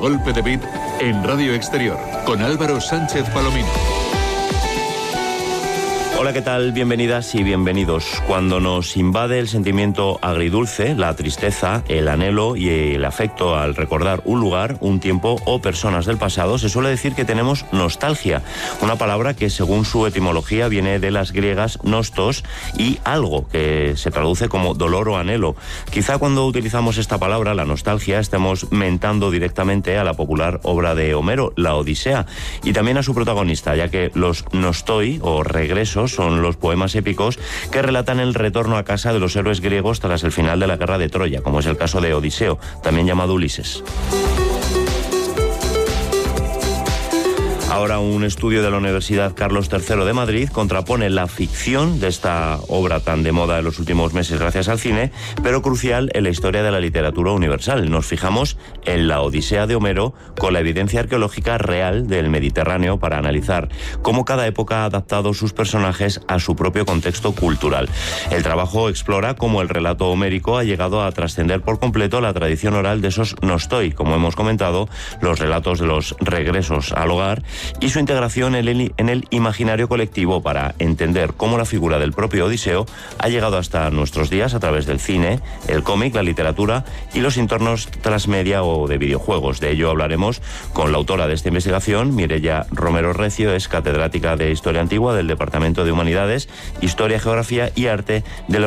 Golpe de Beat en Radio Exterior, con Álvaro Sánchez Palomino. Hola, ¿qué tal? Bienvenidas y bienvenidos. Cuando nos invade el sentimiento agridulce, la tristeza, el anhelo y el afecto al recordar un lugar, un tiempo o personas del pasado, se suele decir que tenemos nostalgia, una palabra que según su etimología viene de las griegas nostos y algo, que se traduce como dolor o anhelo. Quizá cuando utilizamos esta palabra, la nostalgia, estemos mentando directamente a la popular obra de Homero, la Odisea, y también a su protagonista, ya que los nostoi o regresos son los poemas épicos que relatan el retorno a casa de los héroes griegos tras el final de la guerra de Troya, como es el caso de Odiseo, también llamado Ulises. Ahora un estudio de la Universidad Carlos III de Madrid contrapone la ficción de esta obra tan de moda en los últimos meses gracias al cine, pero crucial en la historia de la literatura universal. Nos fijamos en la Odisea de Homero con la evidencia arqueológica real del Mediterráneo para analizar cómo cada época ha adaptado sus personajes a su propio contexto cultural. El trabajo explora cómo el relato homérico ha llegado a trascender por completo la tradición oral de esos nostoi, como hemos comentado, los relatos de los regresos al hogar, y su integración en el imaginario colectivo para entender cómo la figura del propio Odiseo ha llegado hasta nuestros días a través del cine, el cómic, la literatura y los entornos transmedia o de videojuegos. De ello hablaremos con la autora de esta investigación, Mireia Romero Recio, es catedrática de Historia Antigua del Departamento de Humanidades, Historia, Geografía y Arte de la